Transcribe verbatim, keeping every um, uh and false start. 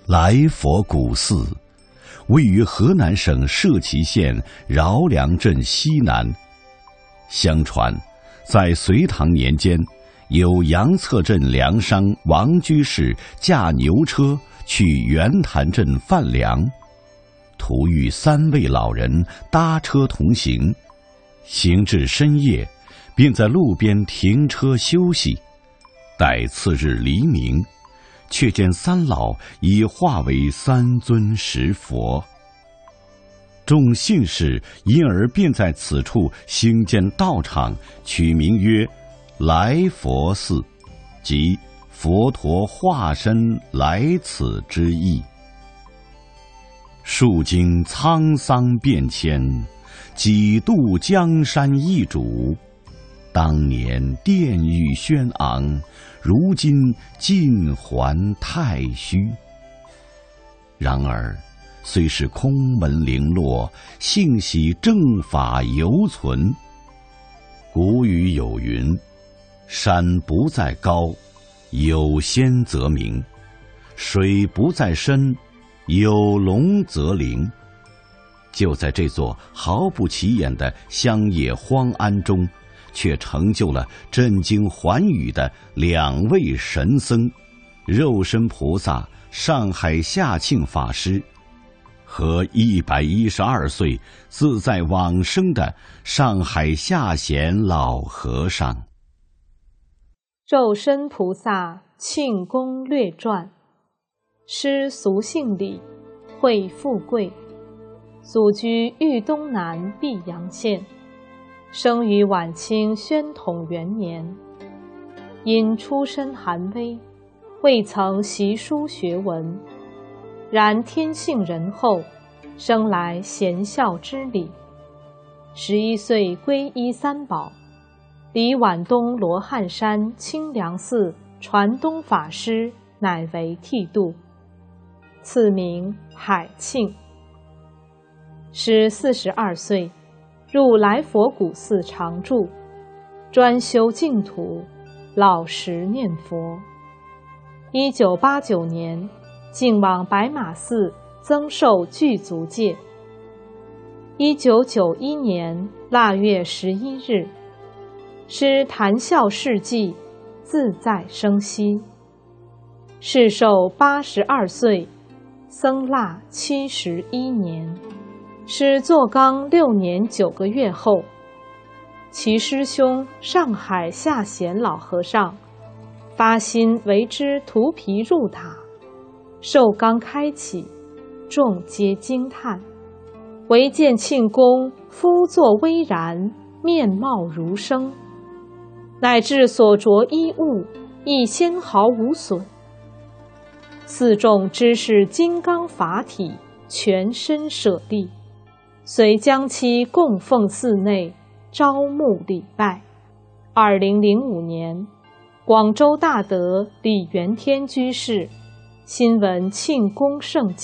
来佛古寺位于河南省社旗县饶梁镇西南。相传，在隋唐年间，有杨策镇粮商王居士驾牛车去圆潭镇贩粮，途遇三位老人搭车同行，行至深夜，便在路边停车休息。待次日黎明，却见三老已化为三尊石佛。众信士因而便在此处兴建道场，取名曰来佛寺，即佛陀化身来此之意。数经沧桑变迁，几度江山易主。当年殿宇轩昂，如今尽还太虚。然而虽是空门零落，幸喜正法犹存。古语有云：山不在高，有仙则名；水不在深，有龙则灵。就在这座毫不起眼的乡野荒庵中，却成就了震惊寰宇的两位神僧：肉身菩萨上海下庆法师和一百一十二岁自在往生的上海下贤老和尚。 肉身菩萨庆功略传。师俗姓李，讳富贵，祖居豫东南泌阳县，生于晚清宣统元年。因出身寒微，未曾习书学文，然天性仁厚，生来贤孝之礼。十一岁皈依三宝，离皖东罗汉山清凉寺传东法师乃为剃度，赐名海庆。师四十二岁，入来佛古寺常住，专修净土，老实念佛。一九八九年，竟往白马寺增寿具足戒。一九九一年腊月十一日，师谈笑事迹，自在生息。世寿八十二岁，僧腊七十一年。师坐缸六年九个月后，其师兄上海下贤老和尚发心为之涂皮入塔，寿缸开启，众皆惊叹，唯见庆公肤作微然，面貌如生，乃至所着衣物亦纤毫无损。寺众知是金刚法体，全身舍利，遂将其供奉寺内，招募礼拜。二零零五年，广州大德李元天居士新闻庆功盛